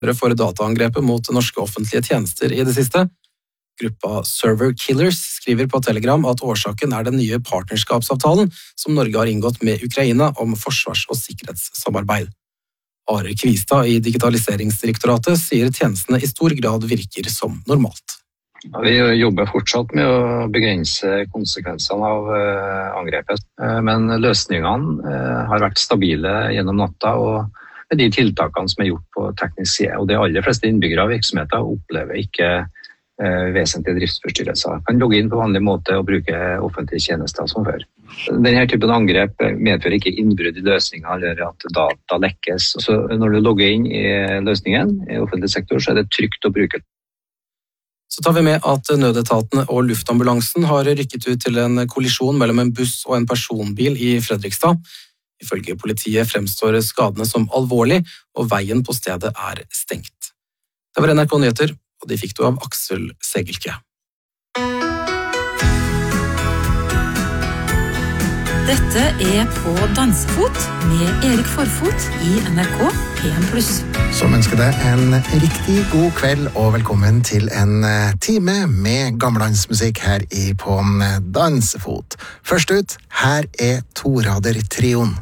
for dataangrepet mot norske offentlige tjenester i det siste. Gruppa Server Killers skriver på Telegram at årsaken den nye partnerskapsavtalen som Norge har inngått med Ukraina om forsvars- og sikkerhetssamarbeid. Are Kvistad i Digitaliseringsdirektoratet sier tjenestene i stor grad virker som normalt. Vi jobber fortsatt med å begrense konsekvensene av angrepet, men løsningene har vært stabile gjennom natta og med de tiltakene som gjort på teknisk side. Og de aller fleste innbyggere av virksomheter opplever ikke vesentlige driftsforstyrrelser. Kan logge inn på vanlig måte og bruke offentlige tjenester som før. Denne typen angrep medfører ikke innbrudd i løsninger eller at data lekkes. Så når du logger inn i løsningen i offentlig sektor, så det trygt å bruke. Så tar vi med at nødetatene og luftambulansen har rykket ut til en kollisjon mellom en buss og en personbil i Fredrikstad. Ifølge politiet fremstår skadene som alvorlig, og veien på stedet stengt. Det var NRK Nyheter, og de fikk du av Aksel Segelke. Dette På dansefot med Erik Forfot i NRK P1+. Som ønsker deg en riktig god kveld og velkommen til en time med gammeldansmusikk her på dansefot. Først ut, her Torader-trioen.